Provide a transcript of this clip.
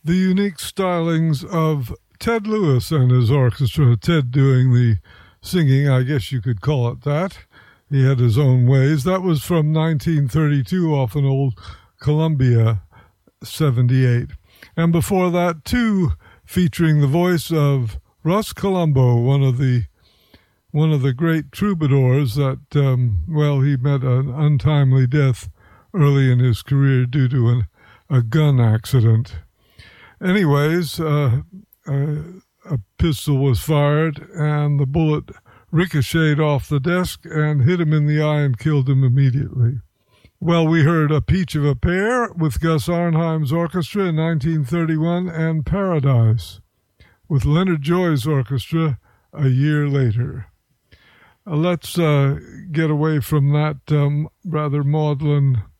the unique stylings of Ted Lewis and his orchestra, Ted doing the singing, I guess you could call it that. He had his own ways. That was from 1932 off an old Columbia 78. And before that, two featuring the voice of Russ Columbo, one of the great troubadours that, he met an untimely death early in his career due to a gun accident. Anyways, a pistol was fired, and the bullet ricocheted off the desk and hit him in the eye and killed him immediately. Well, we heard A Peach of a Pear with Gus Arnheim's orchestra in 1931 and Paradise with Leonard Joy's orchestra a year later. Let's get away from that rather maudlin